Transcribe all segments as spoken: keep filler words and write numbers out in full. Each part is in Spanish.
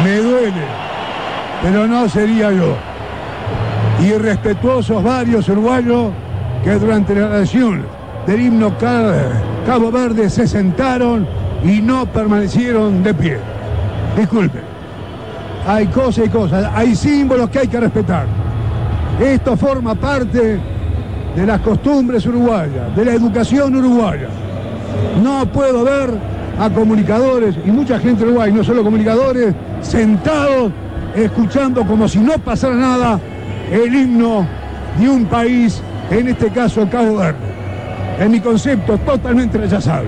Me duele, pero no sería yo. Irrespetuosos varios uruguayos que durante la oración del himno Cabo Verde se sentaron y no permanecieron de pie. Disculpen. Hay cosas y cosas, hay símbolos que hay que respetar. Esto forma parte de las costumbres uruguayas, de la educación uruguaya. No puedo ver a comunicadores y mucha gente uruguaya, no solo comunicadores, sentados escuchando como si no pasara nada el himno de un país, en este caso Cabo Verde. En mi concepto, totalmente rechazable.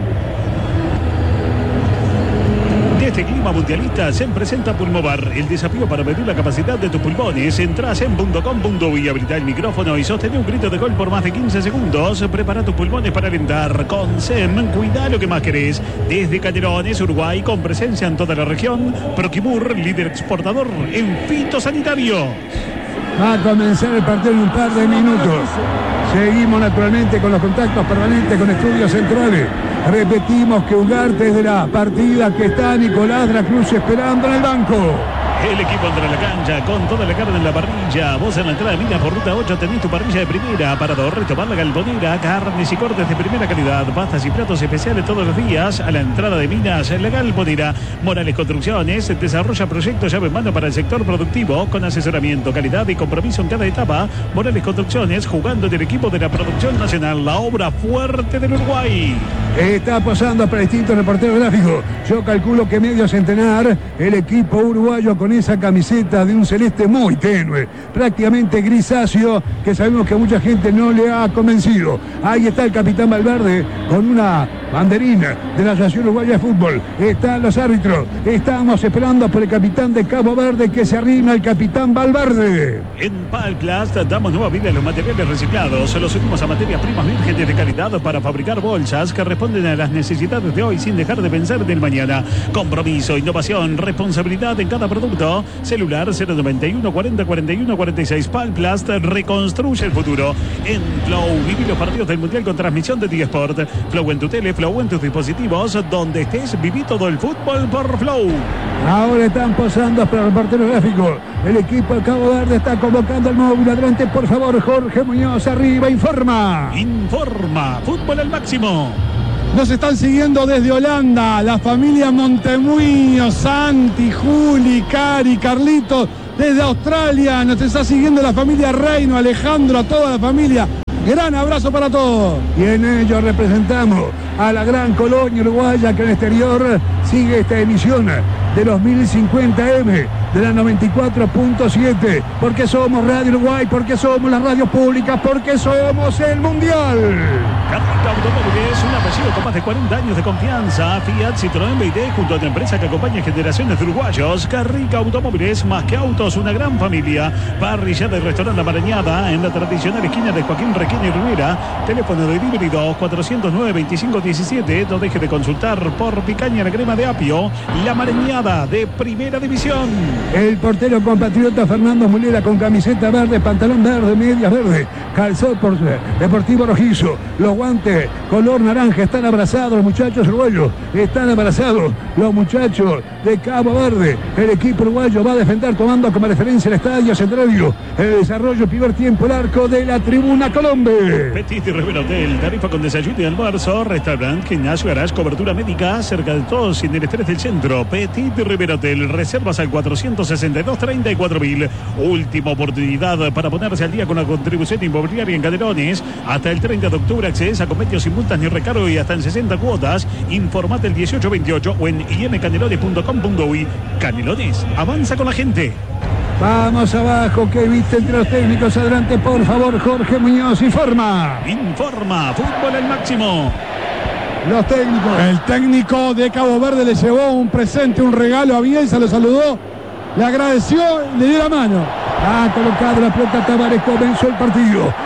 De este clima mundialista se presenta Pulmovar, el desafío para medir la capacidad de tus pulmones. Entrás en punto com punto uy, habilita el micrófono y sostén un grito de gol por más de quince segundos. Prepara tus pulmones para alentar. Con S E M, cuida lo que más querés. Desde Canelones, Uruguay, con presencia en toda la región. Proquimur, líder exportador en fitosanitario. Va a comenzar el partido en un par de minutos. Seguimos naturalmente con los contactos permanentes con estudios centrales. Repetimos que Ugarte es de la partida, que está Nicolás de la Cruz esperando en el banco. El equipo entra a la cancha con toda la carne en la parrilla. Vos en la entrada de Minas por ruta ocho tenés tu parrilla de primera. Aparador, retomar la galponera, carnes y cortes de primera calidad. Pastas y platos especiales todos los días. A la entrada de Minas, la galponera. Morales Construcciones desarrolla proyectos llave en mano para el sector productivo con asesoramiento, calidad y compromiso en cada etapa. Morales Construcciones, jugando del equipo de la producción nacional, la obra fuerte del Uruguay. Está posando para distintos reporteros gráficos. Yo calculo que medio centenar el equipo uruguayo con esa camiseta de un celeste muy tenue, prácticamente grisáceo, que sabemos que a mucha gente no le ha convencido. Ahí está el capitán Valverde con una banderina de la Asociación Uruguaya de Fútbol. Están los árbitros. Estamos esperando por el capitán de Cabo Verde, que se arrima el capitán Valverde. En Palplast damos nueva vida a los materiales reciclados. Los subimos a materias primas vírgenes de calidad para fabricar bolsas que responden a las necesidades de hoy sin dejar de pensar del mañana. Compromiso, innovación, responsabilidad en cada producto. Celular cero noventa y uno cuarenta cuarenta y uno cuarenta y seis. Palplast reconstruye el futuro. En Flow, viví los partidos del Mundial con transmisión de T-Sport. Flow en tu tele, Flow en tus dispositivos. Donde estés, viví todo el fútbol por Flow. Ahora están posando para el reportero gráfico. El equipo de Cabo Verde está convocando al móvil. Adelante, por favor, Jorge Muñoz, arriba, informa. Informa, fútbol al máximo. Nos están siguiendo desde Holanda, la familia Montemuño, Santi, Juli, Cari, Carlitos. Desde Australia nos está siguiendo la familia Reino, Alejandro, a toda la familia. Gran abrazo para todos. Y en ello representamos a la gran colonia uruguaya que en el exterior sigue esta emisión de los mil cincuenta eme de la noventa y cuatro punto siete. Porque somos Radio Uruguay, porque somos las radios públicas, porque somos el Mundial. Carrica Automóviles, un apellido con más de cuarenta años de confianza. Fiat, Citroën, B Y D, junto a otra empresa que acompaña generaciones de uruguayos. Carrica Automóviles, más que autos, una gran familia. Parrillada y restaurante La Marañada, en la tradicional esquina de Joaquín Requena y Rivera. Teléfono de delivery dos cuatrocientos nueve veinticinco diecisiete. No deje de consultar por picaña la crema de apio. La Marañada de Primera División. El portero compatriota Fernando Mulera con camiseta verde, pantalón verde, medias verde, calzón por Deportivo Rojizo. Los guantes color naranja, están abrazados los muchachos uruguayos, están abrazados los muchachos de Cabo Verde. El equipo uruguayo va a defender tomando como referencia el estadio Centenario. El desarrollo, primer tiempo, el arco de la Tribuna Colombia. Petit y Rivera Hotel, tarifa con desayuno y almuerzo, restaurante, gimnasio, garage, cobertura médica, cerca de todos y en el estrés del centro. Petit y Rivera Hotel, reservas al cuatrocientos sesenta y dos treinta y cuatro mil. Última oportunidad para ponerse al día con la contribución inmobiliaria en Canelones. Hasta el treinta de octubre accedes a convenios sin multas ni recargo y hasta en sesenta cuotas. Informate el dieciocho veintiocho o en i m canelones punto com punto uy. Canelones, avanza con la gente. Vamos abajo, que viste entre los técnicos. Adelante, por favor, Jorge Muñoz, informa. Informa, fútbol al máximo. Los técnicos. El técnico de Cabo Verde le llevó un presente, un regalo a Bielsa, lo saludó, le agradeció, le dio la mano. Ha colocado la pelota Tavares, comenzó el partido.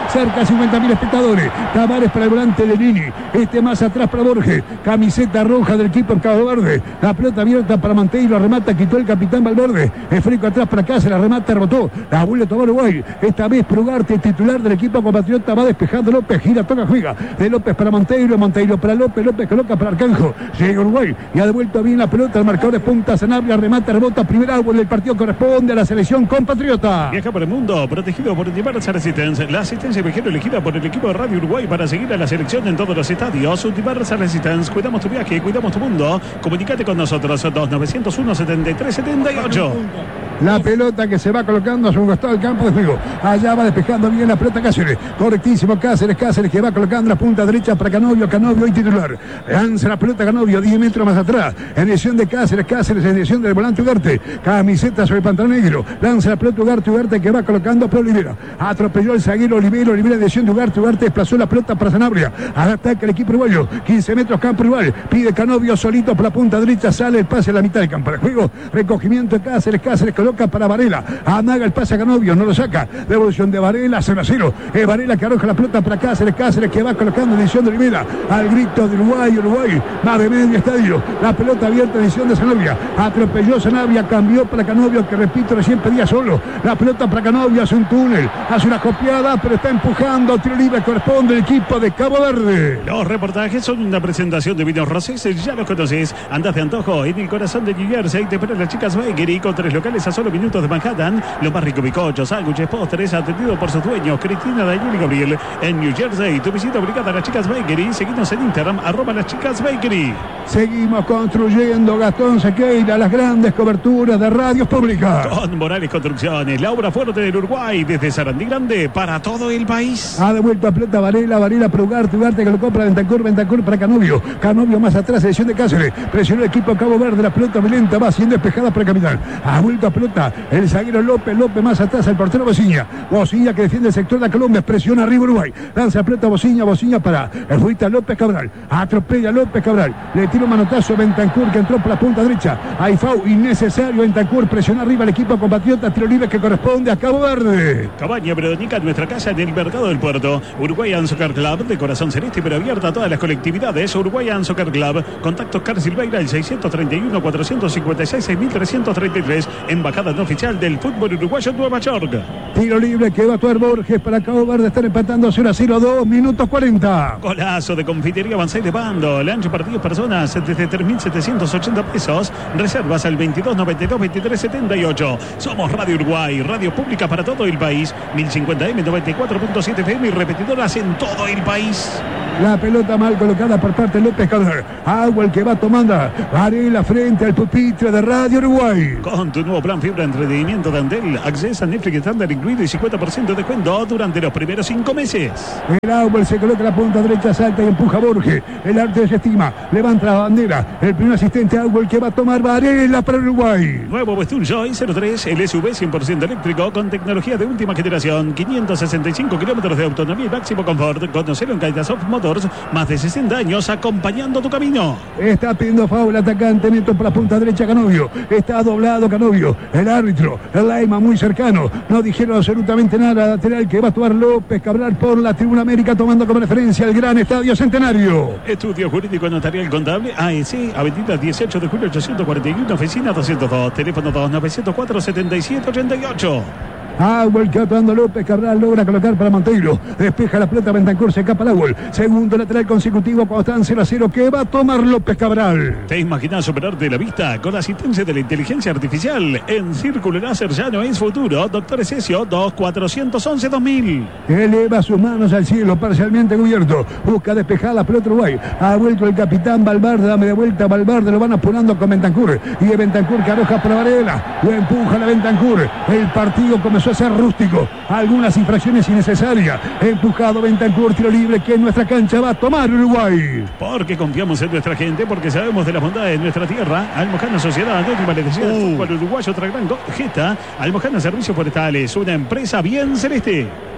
cerca de cincuenta mil espectadores. Tavares para el volante de Nini, este más atrás para Borges, camiseta roja del equipo de Cabo Verde, la pelota abierta para Monteiro, remata, quitó el capitán Valverde, el frico atrás para acá, se la remata, rebotó, la vuelve a tomar Uruguay, esta vez Prugarte, titular del equipo compatriota, va despejando López, gira, toca, juega, de López para Monteiro, Monteiro para López, López coloca para Arcanjo, llega Uruguay y ha devuelto bien la pelota, el marcador de punta, Sanabria, remata, rebota, primer árbol del partido corresponde a la selección compatriota. Viaja por el mundo, protegido por Diversa Resistance, la asistencia viajero elegida por el equipo de Radio Uruguay para seguir a la selección en todos los estadios. Diversa Resistance, cuidamos tu viaje, cuidamos tu mundo. Comunicate con nosotros, dos nueve cero uno, siete tres siete ocho. La pelota que se va colocando a su costado del campo de juego. Allá va despejando bien la pelota Cáceres. Correctísimo Cáceres, Cáceres que va colocando la punta derecha para Canovio, Canovio y titular. Lanza la pelota Canovio, diez metros más atrás. En dirección de Cáceres, Cáceres en dirección del volante Ugarte. Camiseta sobre el pantalón negro. Lanza la pelota Ugarte, Ugarte que va colocando para Olivera. Atropelló el zaguero Olivera, Olivera en dirección de Ugarte, Ugarte desplazó la pelota para Sanabria. Al ataque el equipo uruguayo. quince metros campo rival. Pide Canovio solito por la punta derecha, sale el pase a la mitad del campo de juego. Recogimiento de Cáceres, Cáceres coloca para Varela, amaga el pase a Canovio, no lo saca, devolución de Varela, cero a cero, es Varela que arroja la pelota para Cáceres, Cáceres que va colocando en edición de Olivera, al grito de Uruguay, Uruguay, más de medio estadio, la pelota abierta en edición de Sanabria, atropelló Sanabria, cambió para Canovio, que repito, recién pedía solo, la pelota para Canovio, hace un túnel, hace una copiada, pero está empujando, tiro libre, corresponde el equipo de Cabo Verde. Los reportajes son una presentación de Vinos Rosés, ya los conoces, andás de antojo en el corazón de New Jersey, te esperan las chicas Bakery con tres locales a solo minutos de Manhattan, lo más rico bizcochos, sándwiches, postres, atendido por sus dueños, Cristina, Daniel y Gabriel, en New Jersey. Tu visita obligada a las chicas Bakery, seguimos en Instagram, arroba las chicas Bakery. Seguimos construyendo, Gastón Sequeira, las grandes coberturas de radios públicas. Con Morales Construcciones, la obra fuerte del Uruguay, desde Sarandí Grande para todo el país. Ha devuelto a pelota Varela, Varela para Ugarte, Ugarte que lo compra Bentancur, Bentancur para Canovio, Canovio más atrás, edición de Cáceres, presionó el equipo Cabo Verde, la pelota lenta va siendo despejada por el capitán. Ha vuelto a pelota el zaguero López, López más atrás, el portero Bociña, Bociña que defiende el sector de Colombia, presiona arriba Uruguay, lanza pelota Bociña, Bociña para el futbolista López Cabral, atropella López Cabral, le tira un manotazo a Bentancur que entró por la punta derecha, hay foul innecesario, Bentancur presiona arriba el equipo compatriota, tiro libre que corresponde a Cabo Verde. Cabaña Verónica, nuestra casa en el mercado del puerto, Uruguayan Soccer Club, de corazón celeste pero abierta a todas las colectividades, Uruguayan Soccer Club, contactos Car Silveira, el seiscientos treinta y uno, cuatrocientos cincuenta y seis, seis mil trescientos treinta y tres, embajada no oficial del fútbol uruguayo en Nueva York. Tiro libre que va a actuar Borges para Cabo Verde, estar empatando cero a cero, dos minutos cuarenta. Golazo de Confitería Banzai de Bando, le ancho para diez personas desde tres mil setecientos ochenta pesos, reservas al veintidós noventa y dos veintitrés setenta y ocho. Somos Radio Uruguay, radio pública para todo el país, mil cincuenta M, noventa y cuatro punto siete F M y repetidoras en todo el país. La pelota mal colocada por parte de López Cabral. Agua el que va tomando Varela frente al pupitre de Radio Uruguay. Con tu nuevo plan fibra entretenimiento de Andel, acceso a Netflix estándar incluido y cincuenta por ciento de descuento durante los primeros cinco meses. El Agua se coloca la punta derecha, salta y empuja a Borges. El arte se estima, levanta la bandera. El primer asistente Agua el que va a tomar Varela para Uruguay. Nuevo Bestun Joy cero tres, el S U V cien por ciento eléctrico con tecnología de última generación, quinientos sesenta y cinco kilómetros de autonomía y máximo confort. Conocelo en Caitasoft Motors, más de sesenta años acompañando tu camino. Está pidiendo foul atacante, Neto por la punta derecha Canovio. Está doblado Canovio. El árbitro, el Laima muy cercano. No dijeron absolutamente nada. Lateral que va a actuar López Cabral por la Tribuna América, tomando como referencia el gran Estadio Centenario. Estudio Jurídico Notarial Contable A E C, Avenida dieciocho de julio ochocientos cuarenta y uno, oficina doscientos dos, teléfono dos nueve cero cuatro, setenta y siete ochenta y ocho. Agua el que actuando López Cabral logra colocar para Monteiro. Despeja la pelota Bentancur, se escapa el Agua. Segundo lateral consecutivo cuando están cero a cero que va a tomar López Cabral. ¿Te imaginas superarte la vista con la asistencia de la inteligencia artificial? En Círculo Láser ya no es futuro. Doctor Esesio dos cuatrocientos once dos mil. Eleva sus manos al cielo, parcialmente cubierto. Busca despejar la pelota Uruguay. Ha vuelto el capitán Valverde, dame de vuelta Valverde, lo van apurando con Bentancur. Y de Bentancur que arroja para Varela. Lo empuja la Bentancur. El partido comenzó a ser rústico, algunas infracciones innecesarias, empujado Bentancur, tiro libre que en nuestra cancha va a tomar Uruguay. Porque confiamos en nuestra gente, porque sabemos de la bondad de nuestra tierra. Almojana Sociedad Anónima le decía al fútbol uruguayo, otra gran gesta. Almojana Servicios Forestales, una empresa bien celeste.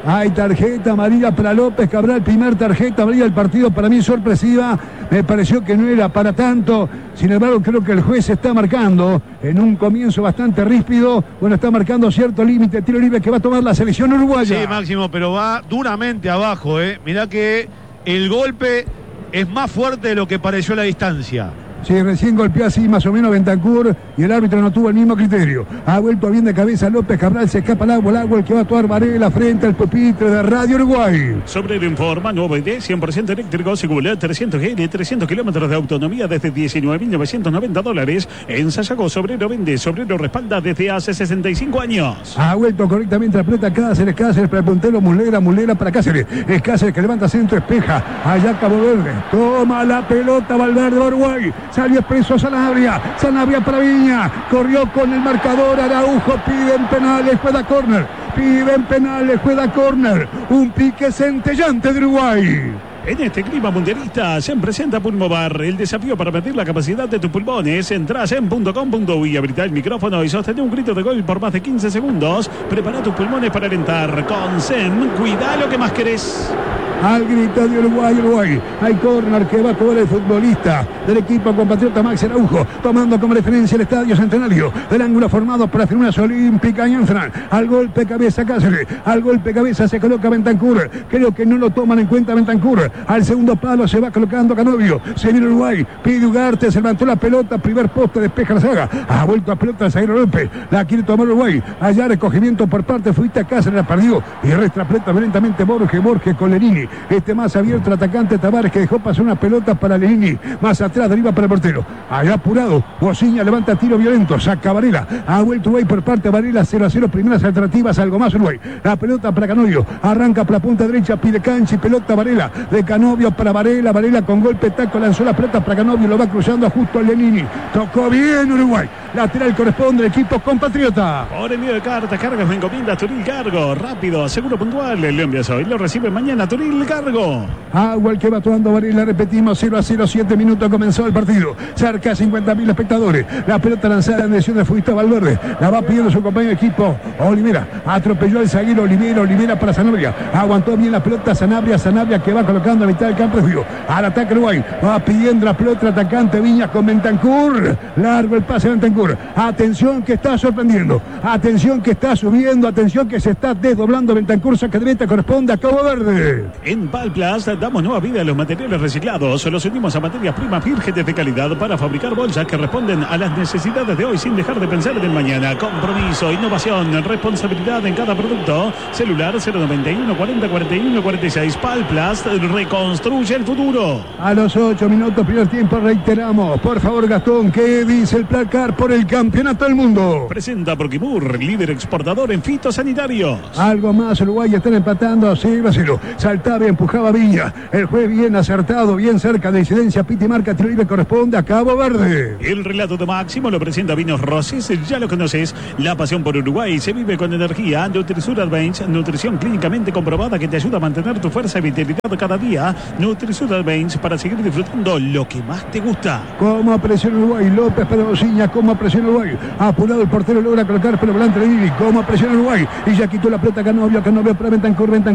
Hay tarjeta amarilla para López Cabral, primer tarjeta amarilla del partido, para mí sorpresiva, me pareció que no era para tanto, sin embargo creo que el juez está marcando en un comienzo bastante ríspido, bueno, está marcando cierto límite, tiro libre que va a tomar la selección uruguaya. Sí, Máximo, pero va duramente abajo, ¿eh? Mirá que el golpe es más fuerte de lo que pareció a la distancia. Sí, recién golpeó así más o menos Bentancur y el árbitro no tuvo el mismo criterio. Ha vuelto bien de cabeza López Cabral, se escapa al agua, el agua el que va a actuar Varela frente al pupitre de Radio Uruguay. Sobrero informa, nuevo I D, cien por ciento eléctrico, Seguridad trescientos G L, trescientos kilómetros de autonomía desde diecinueve mil novecientos noventa dólares. En Sayago, Sobrero vende, Sobrero respalda desde hace sesenta y cinco años. Ha vuelto correctamente a pelota Cáceres, Cáceres para el puntero, Mulera, Mulera para Cáceres. Es Cáceres que levanta centro, espeja, allá Cabo Verde. Toma la pelota Valverde, Uruguay. Salió expreso Sanabria, Sanabria para Viña, corrió con el marcador, Araujo piden penales, juega córner, piden penales, juega córner, un pique centellante de Uruguay. En este clima mundialista se presenta Pulmovar, el desafío para medir la capacidad de tus pulmones. Entrás en punto com punto uy, habilita el micrófono y sostén un grito de gol por más de quince segundos. Prepara tus pulmones para alentar. Con SEM, cuida lo que más querés. Al grito de Uruguay, Uruguay. Hay córner que va a cobrar el futbolista del equipo compatriota Max Araujo, tomando como referencia el Estadio Centenario. Del ángulo formado para Tribunas Olímpicas y entran. Al golpe cabeza Cáceres, al golpe cabeza se coloca Bentancur. Creo que no lo toman en cuenta Bentancur. Al segundo palo se va colocando Canovio. Se viene Uruguay, pide Ugarte, se levantó la pelota, primer poste, despeja la saga. Ha vuelto a pelota el zaguero López. La quiere tomar Uruguay. Allá recogimiento por parte, fuiste a Cáceres, la perdió. Y resta pelota lentamente Borges, Borges con Lenini. Este más abierto, el atacante Tavares que dejó pasar una pelota para Lenini. Más atrás, deriva para el portero. Allá apurado, Bociña levanta tiro violento, saca Varela. Ha vuelto Uruguay por parte de Varela, cero a cero, primeras alternativas, algo más Uruguay. La pelota para Canovio, arranca por la punta derecha, pide cancha y pelota Varela. De Canovio para Varela, Varela con golpe, taco, lanzó la pelota para Canovio, lo va cruzando justo a Lenini. Tocó bien Uruguay. Lateral corresponde al equipo compatriota. Por envío de cartas, cargas de encomiendas, Turil Cargo. Rápido, seguro, puntual. Lo envías hoy, lo recibe mañana, Turil Cargo. Agua el que va actuando Varela, repetimos, cero a cero, siete minutos comenzó el partido. Cerca de cincuenta mil espectadores. La pelota lanzada en dirección de futbolista Valverde. La va pidiendo su compañero de equipo, Olivera. Atropelló al zaguero Olivera, Olivera para Sanabria. Aguantó bien la pelota Sanabria, Sanabria que va colocando a mitad del campo de juego. Al ataque Uruguay. Va pidiendo la pelota el atacante Viñas con Bentancur. Largo el pase de Bentancur. Atención que está sorprendiendo. Atención que está subiendo. Atención que se está desdoblando Bentancur. Saca de meta, corresponde a Cabo Verde. En Palplast damos nueva vida a los materiales reciclados. Los unimos a materias primas vírgenes de calidad para fabricar bolsas que responden a las necesidades de hoy sin dejar de pensar en el mañana. Compromiso, innovación, responsabilidad en cada producto. Celular cero noventa y uno cuarenta cuarenta y uno cuarenta y seis. Palplast reconstruye el futuro. A los ocho minutos, primer tiempo, reiteramos. Por favor, Gastón, ¿qué dice el placar por el campeonato del mundo? Presenta Proquimur, líder exportador en fitosanitarios. Algo más, Uruguay están empatando, cero a cero. Saltaba y empujaba Viña. El juez bien acertado, bien cerca de incidencia. Piti marca, tiro libre, corresponde a Cabo Verde. El relato de Máximo lo presenta Vinos Roses, ya lo conoces. La pasión por Uruguay se vive con energía. Nutrisur Advance, nutrición clínicamente comprobada que te ayuda a mantener tu fuerza y vitalidad cada día. Nutrisur Advance para seguir disfrutando lo que más te gusta. Como presiona Uruguay, López para Bociña, como presiona Uruguay. Apurado el portero, logra colocar pero volante de Nini. Como presiona Uruguay y ya quitó la pelota Canovio, Canovio para Bentancur, Bentancur